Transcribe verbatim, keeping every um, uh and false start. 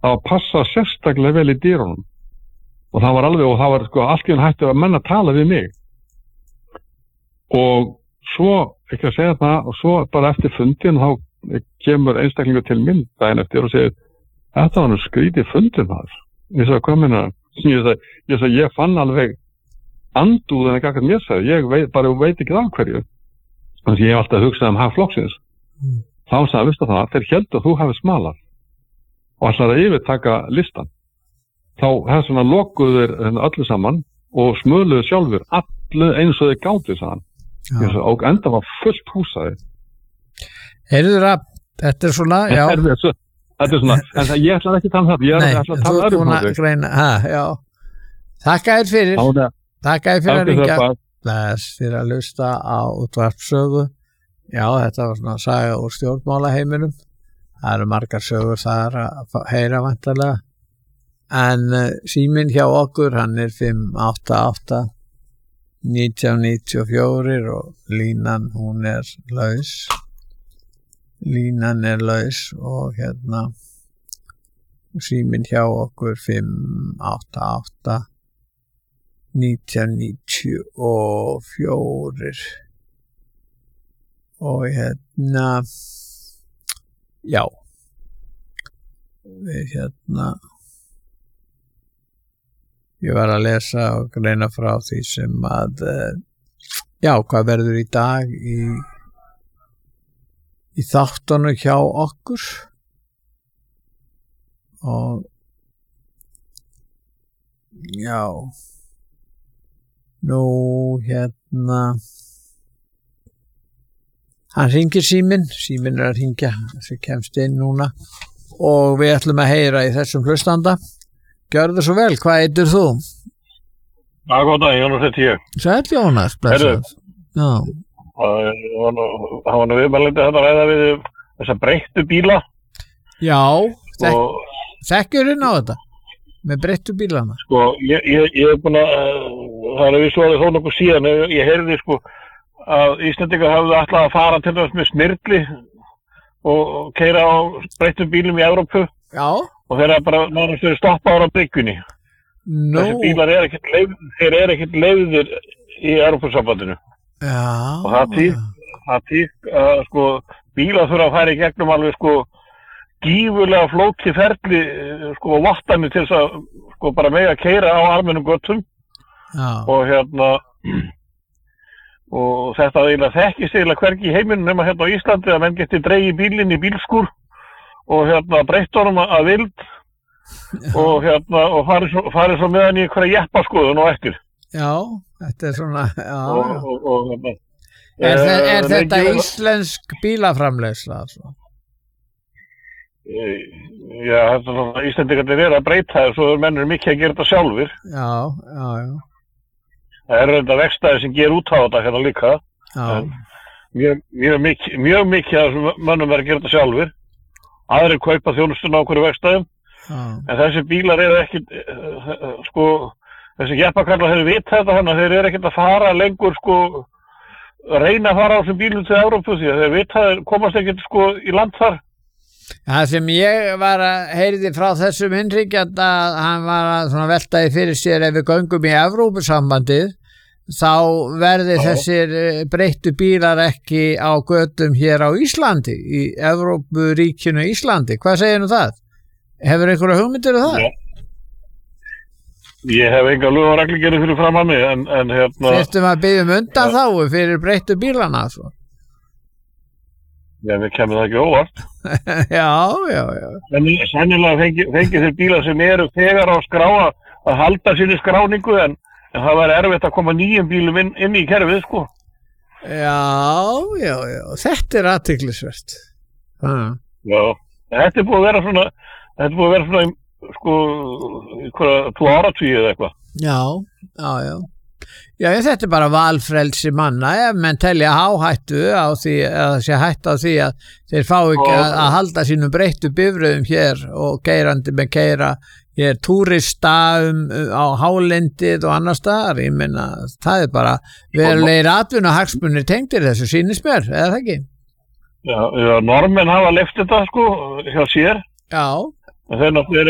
það var passa sérstaklega vel í dyrunum og það var alveg, og það var sko allt í einu hætti að menn að tala við mig og svo, ekki að segja það, og svo bara eftir fundin þá kemur einstaklingur til minn daginn eftir og segir, þetta var nú skrítið fundin þar. Ég sagði, hvað meina? Ég sagði, ég sagði, ég fann alveg andúðin ekki akkað mér sagði, ég veit, bara veit ekki það hverju. Þannig að ég hef alltaf hugsað um hag flokksins. Mm. Þá sagði, vistu það, þeir héldu að þú hafi smalað og ætlaði að yfirtaka listan. Þá hefði svona lokuður öllu saman og smöluðu sjálfur allu eins og þeir gátu saman. Ég sagði, og enda var fullt húsaði. Heyrðu það, þetta er svona, já. Þetta er, þetta er svona, en það, ég ætlaði ekki að tala um það, ég Nei, ætlaði að tala um það. Nei, greina, ha, já. Þakka þér fyrir, Ána, þakka þér fyrir að ringja. Bless fyrir að hlusta á útvarpssögu. Já, þetta var svona saga úr stjórnmálaheiminum. Það eru margar sögur þar að heyra væntanlega. En uh, síminn hjá okkur, hann er fimm átta átta nítján níutíu og fjögur og línan, hún er laus. Línan er laus og hérna síminn hjá okkur fimm átta átta nítján níutíu og fjögur og hérna já við hérna ég var að lesa og greina frá því sem að já, hvað verður í dag í í þáttunum hjá okkur og já nú hérna hann hringir síminn síminn er að hringja sem kemst inn núna og við ætlum að heyra í þessum hlustanda. Gjörðu svo vel, hvað heitir þú? Já, góð dag, Jónas heiti ég. Sæll Jónas, blessað. Já. Það var nú viðmælandi þetta að ræða við þessa breyttu bíla. Já, þek, og, þekkjurinn á þetta með breyttu bílana. Sko, ég, ég, ég er búin að, það er við svoðið þó nokkuð síðan, ég, ég heyrði sko að Íslendingar hafðu ætlað að fara til þess með smyrli og, og keyra á breyttum bílum í Evrópu. Já. Og þeir eru bara nánast verið stoppaður á bryggjunni. No. Þessi bílar er ekkert leið, þeir eru ekkert leiðir í Evrópusambandinu. Já. Og það tík, það tík að sko bílar þurfa að fara í gegnum alveg sko gífurlega flókið ferli sko vatninu til þess að sko bara mega keyra á almennum göttum. Já. Og hérna og þetta eiginlega þekkist eiginlega hvergi í heiminum nema hérna á Íslandi að menn geti dregið bílinn í bílskúr og hérna breytt honum að vild og hérna og farið svo, farið svo með hann í einhverja jeppaskoðun og eftir. Já, þetta er svona, já. Og, og, og, hérna, er, er, er e, þetta lengi, íslensk bílaframleiðsla? Altså? E, já, þetta er svona, Íslendingarnir eru að breyta þessu og mennur mikið að gera þetta sjálfur. Já, já, já. Það eru þetta vegstæði sem ger út á þetta hérna líka. Já. Mjög, mjög mikið, mjög mikið að þessum mönnum er að gera þetta sjálfur. Aðrir kaupa þjónustuna á hverju vegstæðum, ah. en þessi bílar eru ekkit, uh, sko, þessi jeppakallar hefur vit þetta hann að þeir eru ekkit að fara lengur, sko, reyna að fara á þessum bílum til Evrópu því að þeir vit að þeir komast ekkit, sko, í land þar. Það sem ég var að heyrði frá þessum innringjand að hann var að svona veltaði fyrir sér ef við göngum í Evrópusambandið, þá verði Já. Þessir breyttu bílar ekki á götum hér á Íslandi, í Evrópuríkinu Íslandi. Hvað segir nú það? Hefur einhverja hugmyndir um það? Já. Ég hef enga lög og reglugerðir fyrir fram að mig, en, en hérna... Þurftum að biðja um undan þá fyrir breyttu bílana, svo. Já, við kemur það ekki óvart. já, já, já. En sennilega fengi, fengi þeir bílar sem eru þegar á skráa að halda sinni skráningu, en En það var erfitt að koma nýjum bílum inn, inn í kerfið, sko. Já, já, já. Þetta er athyglisvert. Ah. Já, þetta er búið að vera svona, þetta er búið að vera svona, sko, einhverja tvo áratugir eða eitthvað. Já, já, já. Já, þetta er bara valfrelsi manna, ef menn telja háhættu á því, að það sé hætt á því að þeir fá ekki að, að halda sínum breyttu bifröðum hér og keyrandi með keyra Ég er túrista um, á hálendið og annar staðar, ég meina, það er bara verulegir atvinnu og hagsmunir tengdir þessu sýnist mér, eða það ekki? Já, já normenn hafa leyft þetta, sko, hjá sér. Já. En þeir náttúrulega